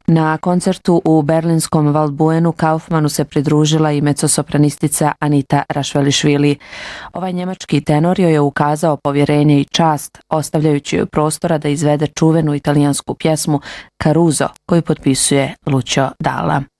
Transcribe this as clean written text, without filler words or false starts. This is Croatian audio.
Na koncertu u berlinskom Waldbuenu Kaufmanu se pridružila i mezzosopranistica Anita Rašvelišvili. Ovaj njemački tenor joj je ukazao povjerenje i čast, ostavljajući joj prostora da izvede čuvenu italijansku pjesmu Caruso, koju potpisuje Lucio Dalla.